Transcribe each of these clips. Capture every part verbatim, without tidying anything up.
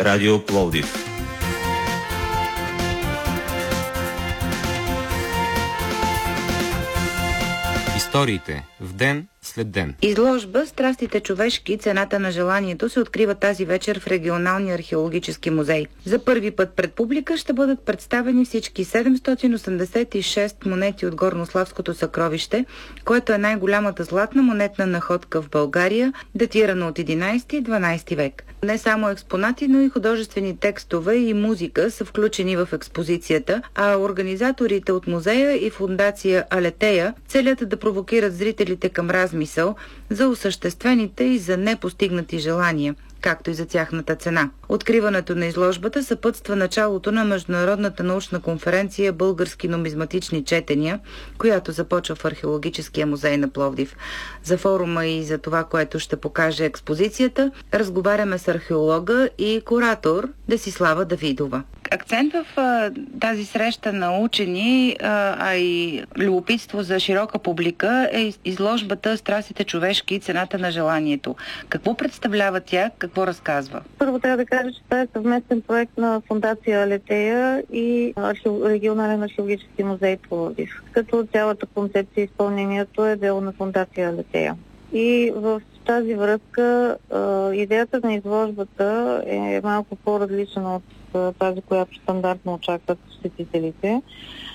Радио Пловдив. Историите в ден след ден. Изложба "Страстите човешки, цената на желанието" се открива тази вечер в Регионалния археологически музей. За първи път пред публика ще бъдат представени всички седемстотин осемдесет и шест монети от Горнославското съкровище, което е най-голямата златна монетна находка в България, датирана от единайсети и дванайсети век. Не само експонати, но и художествени текстове и музика са включени в експозицията, а организаторите от музея и фондация Алетея целят да провокират зрителите към размисъл за осъществените и за непостигнати желания, както и за тяхната цена. Откриването на изложбата съпътства началото на Международната научна конференция "Български нумизматични четения", която започва в Археологическия музей на Пловдив. За форума и за това, което ще покаже експозицията, разговаряме с археолога и куратор Десислава Давидова. Акцент в а, тази среща на учени, а, а и любопитство за широка публика е изложбата "Страстите човешки, цената на желанието". Какво представлява тя? Какво разказва? Първо трябва да кажа, че това е съвместен проект на фондация Алетея и архео... Регионален археологически музей Пловдив. Като цялата концепция и изпълнението е дело на фондация Алетея. И в тази връзка идеята на изложбата е малко по-различна от тази, която стандартно очакват посетителите.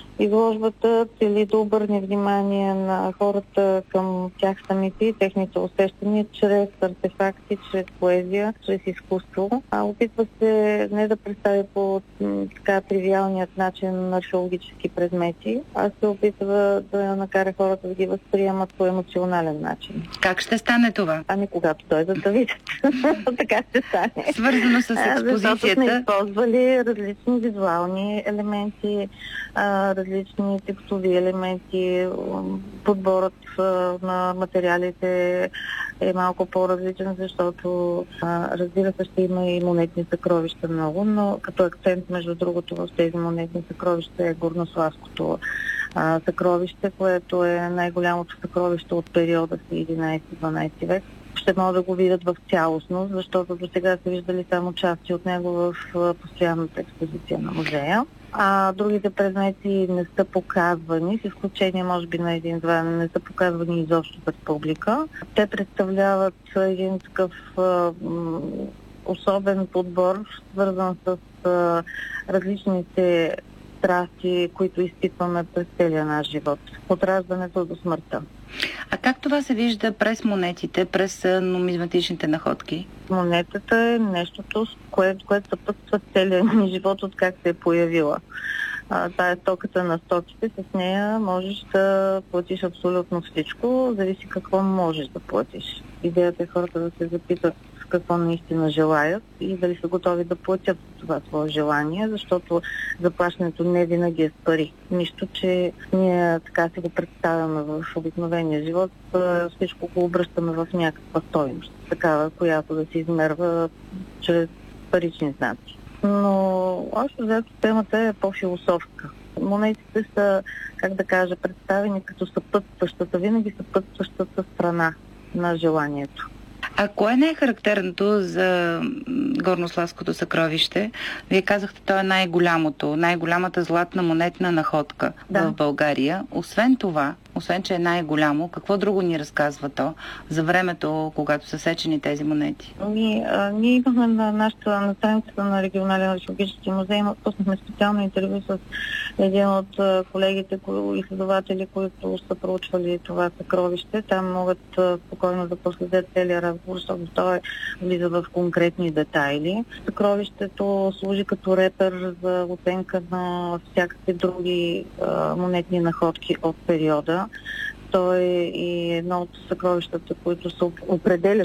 Изложбата цели да обърне внимание на хората към тях самите и техните усещания чрез артефакти, чрез поезия, чрез изкуство. А опитва се не да представи по така тривиалният начин археологически предмети, а се опитва да накара хората да ги възприемат по емоционален начин. Как ще стане това? Ами когато дойдат да видят. Така ще стане. Свързано с експозицията. Защото сме използвали различни визуални елементи, различни текстови елементи. Подборът на материалите е малко по-различен, защото разбира се ще има и монетни съкровища много, но като акцент между другото в тези монетни съкровища е Горнославското съкровище, което е най-голямото съкровище от периода си единайсети-дванайсети век. Ще могат да го видят в цялостност, защото до сега са виждали само части от него в постоянната експозиция на музея. А другите предмети не са показвани, с изключение може би на един-два, не са показвани изобщо пред публика. Те представляват един такъв а, м, особен подбор, свързан с а, различните страсти, които изпитваме през целия наш живот, от раждането до смъртта. А как това се вижда през монетите, през нумизматичните находки? Монетата е нещото, което, което съпътства целия ни живот, от как се е появила. А, тая стоката на стоките, с нея можеш да платиш абсолютно всичко, зависи какво можеш да платиш. Идеята е хората да се запитат какво наистина желаят и дали са готови да платят това свое желание, защото заплащането не винаги е с пари. Нищо, че ние така си го представяме в обикновения живот, всичко го обръщаме в някаква стойност, такава, която да се измерва чрез парични знаци. Но още взето темата е по-философска. Монетите са, как да кажа, представени като съпътстващата, винаги съпътстващата страна на желанието. А кое не е характерното за Горнославското съкровище? Вие казахте, то е най-голямото, най-голямата златна монетна находка да. в България. Освен това, освен че е най-голямо, какво друго ни разказва то за времето, когато са сечени тези монети? Ние, а, ние имахме на нашата на страницата на Регионален археологически музей, пуснахме специално интервю с един от а, колегите, кои, изследователи, които са проучвали това съкровище. Там могат а, спокойно да последят целия разговор, защото той влиза в конкретни детайли. Съкровището служи като репер за оценка на всякакви други а, монетни находки от периода. То е и едно от съкровищата, които са определящи